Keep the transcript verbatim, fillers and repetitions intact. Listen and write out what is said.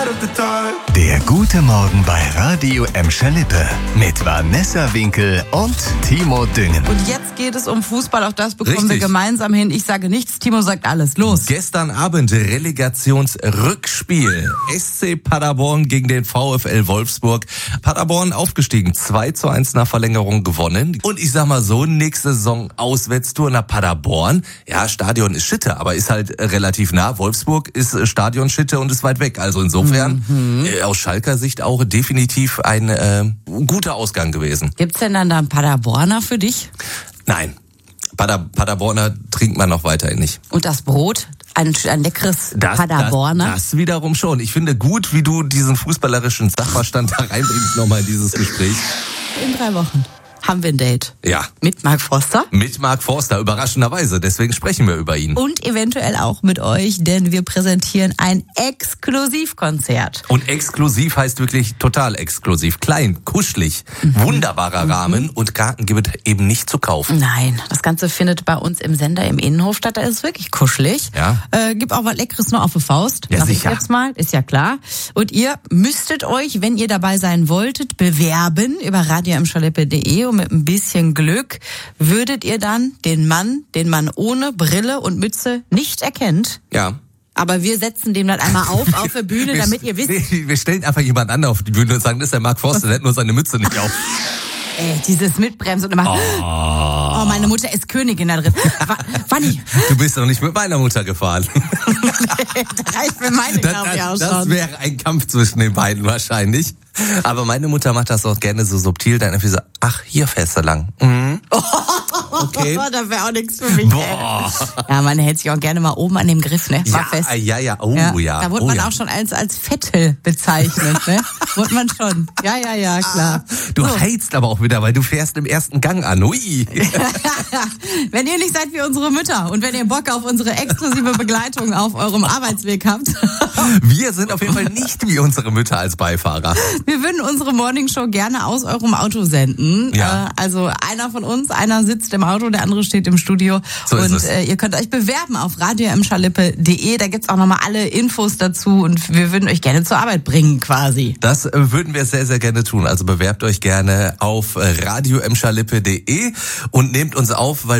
Der gute Morgen bei Radio Emscher Lippe mit Vanessa Winkel und Timo Düngen. Und jetzt geht es um Fußball, auch das bekommen Richtig. wir gemeinsam hin. Ich sage nichts, Timo sagt alles. Los. Gestern Abend Relegationsrückspiel. S C Paderborn gegen den VfL Wolfsburg. Paderborn aufgestiegen, zwei zu eins nach Verlängerung gewonnen. Und ich sag mal so, nächste Saison Auswärtstour nach Paderborn. Ja, Stadion ist Schitte, aber ist halt relativ nah. Wolfsburg ist Stadion Schitte und ist weit weg. Also insofern mhm. äh, aus Schalker Sicht auch definitiv ein äh, guter Ausgang gewesen. Gibt's denn dann da einen Paderborner für dich? Nein, Pader, Paderborner trinkt man noch weiterhin nicht. Und das Brot? Ein, ein leckeres Das, Paderborner? Das, das wiederum schon. Ich finde gut, wie du diesen fußballerischen Sachverstand da reinbringst nochmal in dieses Gespräch. In drei Wochen haben wir ein Date. Ja. Mit Mark Forster. Mit Mark Forster, überraschenderweise. Deswegen sprechen wir über ihn. Und eventuell auch mit euch, denn wir präsentieren ein Exklusivkonzert. Und exklusiv heißt wirklich total exklusiv. Klein, kuschelig, mhm. wunderbarer mhm. Rahmen und Karten gibt es eben nicht zu kaufen. Nein, das Ganze findet bei uns im Sender im Innenhof statt. Da ist es wirklich kuschelig. Ja. Äh, gibt auch was Leckeres noch auf die Faust. Ja, Mach sicher. Ich jetzt mal, ist ja klar. Und ihr müsstet euch, wenn ihr dabei sein wolltet, bewerben über radio emscher lippe punkt de und mit ein bisschen Glück würdet ihr dann den Mann, den man ohne Brille und Mütze nicht erkennt. Ja. Aber wir setzen dem dann einmal auf auf der Bühne, wir, damit ihr wisst. Wir, wir stellen einfach jemand anderen auf die Bühne und sagen, das ist der Mark Forster, der hat nur seine Mütze nicht auf. Ey, dieses Mitbremsen und immer, oh. oh, meine Mutter ist Königin da drin. Wanni. Du bist doch nicht mit meiner Mutter gefahren. Da reicht mir meine, glaube ich, auch das, schon. Das wäre ein Kampf zwischen den beiden wahrscheinlich. Aber meine Mutter macht das auch gerne so subtil, dann irgendwie so, ach, hier fährst du lang. Mhm. Okay. Das wäre auch nichts für mich. Boah. Ja, man hält sich auch gerne mal oben an dem Griff, ne? War Ja, fest. ja, ja, oh ja. ja. Da wurde oh, man ja. auch schon als, als Vettel bezeichnet, ne? Wurde man schon. Ja, ja, ja, klar. Du so. heizt aber auch wieder, weil du fährst im ersten Gang an. Ui. Wenn ihr nicht seid wie unsere Mütter und wenn ihr Bock auf unsere exklusive Begleitung auf eurem Arbeitsweg habt. Wir sind auf jeden Fall nicht wie unsere Mütter als Beifahrer. Wir würden unsere Morningshow gerne aus eurem Auto senden. Ja. Äh, also einer von uns, einer sitzt im Auto, der andere steht im Studio. So ist und es. Äh, ihr könnt euch bewerben auf radio emscher lippe punkt de. Da gibt's auch nochmal alle Infos dazu und wir würden euch gerne zur Arbeit bringen quasi. Das äh, würden wir sehr, sehr gerne tun. Also bewerbt euch gerne auf radio emscher lippe punkt de und nehmt uns auf, weil